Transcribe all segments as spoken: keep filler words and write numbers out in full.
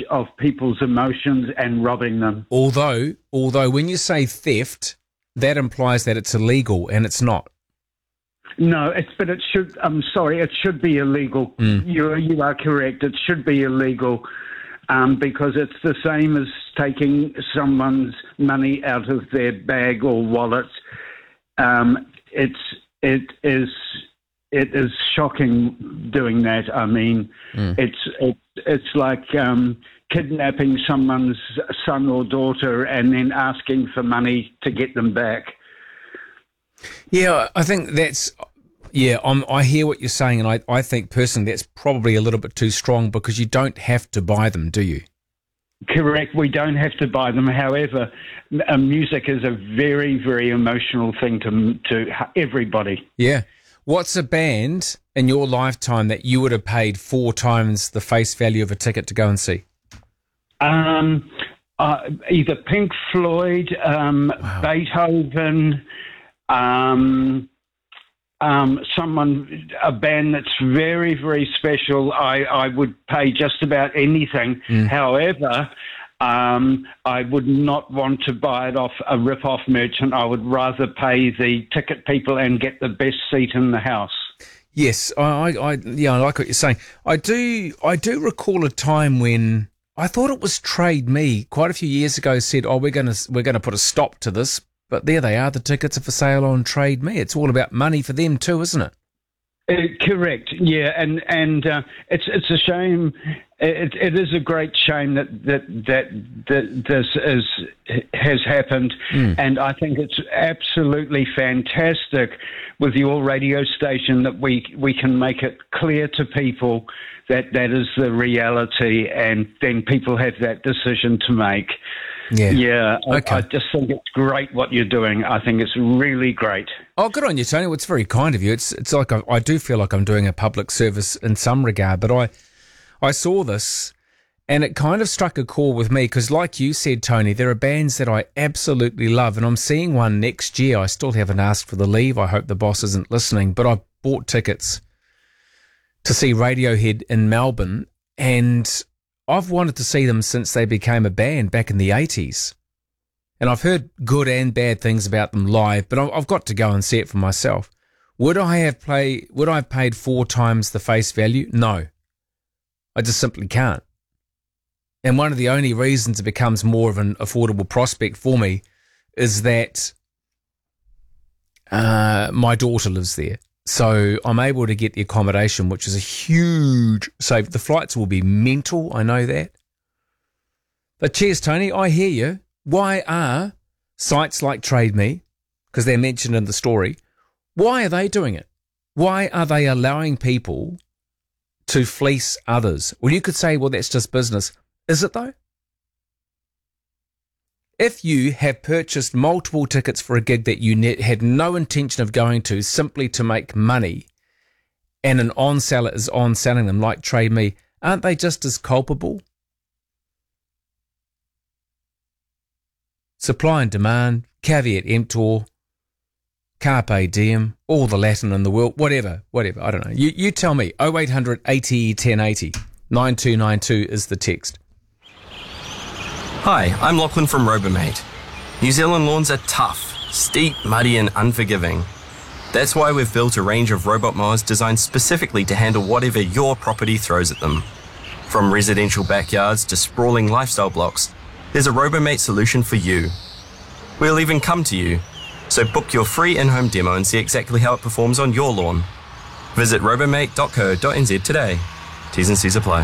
advantage of people's emotions and robbing them. Although, although when you say theft, that implies that it's illegal, and it's not. No, it's but it should. I'm sorry, it should be illegal. Mm. You you are correct. It should be illegal um, because it's the same as taking someone's money out of their bag or wallet. Um, it's it is it is shocking doing that. I mean, mm. it's it, it's like um, kidnapping someone's son or daughter and then asking for money to get them back. Yeah, I think that's, yeah, I'm, I hear what you're saying, and I, I think personally that's probably a little bit too strong because you don't have to buy them, do you? Correct, we don't have to buy them. However, uh, music is a very, very emotional thing to to everybody. Yeah. What's a band in your lifetime that you would have paid four times the face value of a ticket to go and see? Um, uh, either Pink Floyd, um, wow. Beethoven... Um, um, someone, a band that's very, very special. I, I would pay just about anything. Mm. However, um, I would not want to buy it off a rip-off merchant. I would rather pay the ticket people and get the best seat in the house. Yes, I, I, I yeah, I like what you're saying. I do, I do recall a time when I thought it was Trade Me quite a few years ago said, "Oh, we're going to we're going to put a stop to this." But there they are, the tickets are for sale on Trade Me. It's all about money for them too, isn't it? Uh, correct, yeah, and and uh, it's it's a shame. It, it is a great shame that that that, that this is has happened, mm. and I think it's absolutely fantastic with your radio station that we we can make it clear to people that that is the reality, and then people have that decision to make. Yeah, yeah. Okay. I, I just think it's great what you're doing. I think it's really great. Oh, good on you, Tony. Well, it's very kind of you. It's it's like I, I do feel like I'm doing a public service in some regard, but I I saw this and it kind of struck a chord with me because, like you said, Tony, there are bands that I absolutely love, and I'm seeing one next year. I still haven't asked for the leave. I hope the boss isn't listening, but I bought tickets to see Radiohead in Melbourne, and I've wanted to see them since they became a band back in the eighties. And I've heard good and bad things about them live, but I've got to go and see it for myself. Would I have play, Would I have paid four times the face value? No. I just simply can't. And one of the only reasons it becomes more of an affordable prospect for me is that uh, my daughter lives there. So I'm able to get the accommodation, which is a huge save. The flights will be mental, I know that. But cheers, Tony, I hear you. Why are sites like Trade Me, because they're mentioned in the story, why are they doing it? Why are they allowing people to fleece others? Well, you could say, well, that's just business. Is it though? If you have purchased multiple tickets for a gig that you ne- had no intention of going to simply to make money, and an on-seller is on-selling them like Trade Me, aren't they just as culpable? Supply and demand, caveat emptor, carpe diem, all the Latin in the world, whatever, whatever, I don't know. You you tell me. oh eight hundred eighty ten eighty. nine two nine two is the text. Hi, I'm Lachlan from Robomate. New Zealand lawns are tough, steep, muddy and unforgiving. That's why we've built a range of robot mowers designed specifically to handle whatever your property throws at them. From residential backyards to sprawling lifestyle blocks, there's a Robomate solution for you. We'll even come to you, so book your free in-home demo and see exactly how it performs on your lawn. Visit robomate dot co dot n z today. T's and C's apply.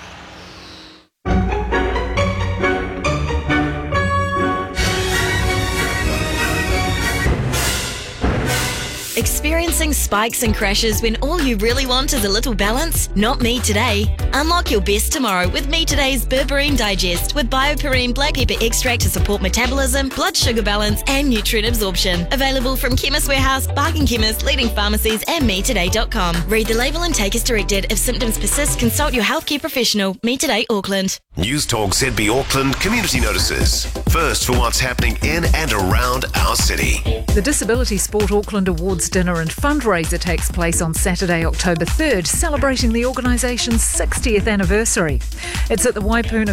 Experiencing spikes and crashes when all you really want is a little balance? Not me today. Unlock your best tomorrow with Me Today's Berberine Digest with Bioperine black pepper extract to support metabolism, blood sugar balance and nutrient absorption. Available from Chemist Warehouse, Bargain Chemist, leading pharmacies and me today dot com. Read the label and take as directed. If symptoms persist, consult your healthcare professional. Me Today Auckland. News Talk Z B Auckland community notices. First for what's happening in and around our city. The Disability Sport Auckland Awards dinner and fundraiser takes place on Saturday, October third, celebrating the organisation's sixtieth anniversary. It's at the Waipuna